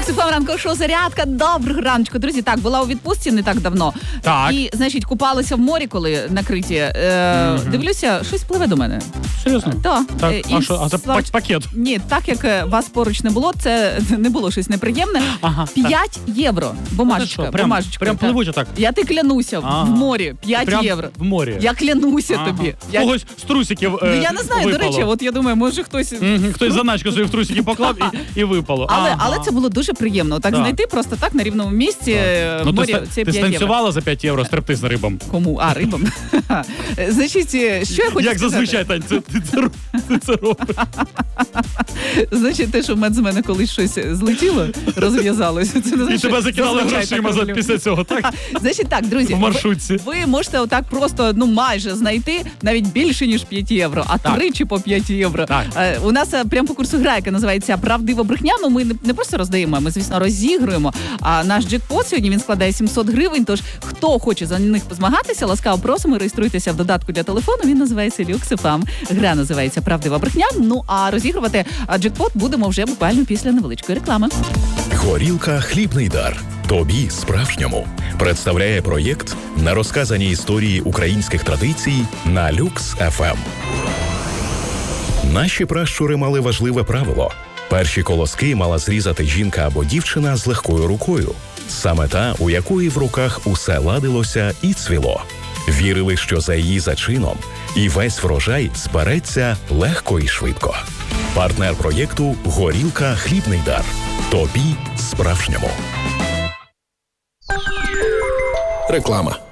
Люксифем ранкове шоу «Зарядка». Доброго раночку, друзі. Так, була у відпустці не так давно. Так. І, значить, купалася в морі, коли накриті. Дивлюся, щось пливе до мене. Серйозно? Так. А що? А це пакет? Ні, так як вас поруч не було, це не було щось неприємне. 5 євро. Бумажечка. Прям пливуть отак. Я ти клянуся, в морі. 5 євро. В морі. Я клянуся тобі. Когось з трусиків Я не знаю, випало. до речі, от я думаю, може хтось... Хтось заначку свою в трусики поклав і випало. Але це було дуже приємно. Так знайти просто так на рівному місці в морі це 5 Ти євро. станцювала за 5 євро стриптиз на рибам? Кому? А, рибам. Значить, що я хочу Як сказати? зазвичай, Тань, ти це робиш. Значить, те, що з мене колись щось злетіло, розв'язалося. Це не І значить, тебе закидали зазвичай грошима так роблю. після цього, так? Значить так, друзі, В маршрутці. ви можете отак просто, майже знайти навіть більше, ніж 5 євро, а тричі по 5 євро. Так. У нас прямо по курсу гра, яка називається «Правдива брехня». Ну, ми не просто роздаємо, ми, звісно, розігруємо. А наш джекпот сьогодні, він складає 700 гривень, тож хто хоче за них позмагатися, ласкаво просимо, реєструйтеся в додатку для телефону, він називається «Люксифем». Гра називається «Правдива брехня». Ну, а розігрувати джекпот будемо вже буквально після невеличкої реклами. Горілка «Хлібний дар». Тобі справжньому представляє проєкт на розказані історії українських традицій на Люкс-ФМ. Наші пращури мали важливе правило. Перші колоски мала зрізати жінка або дівчина з легкою рукою. Саме та, у якої в руках усе ладилося і цвіло. Вірили, що за її зачином і весь врожай збереться легко і швидко. Партнер проєкту «Горілка «Хлібний дар». Тобі справжньому. Реклама.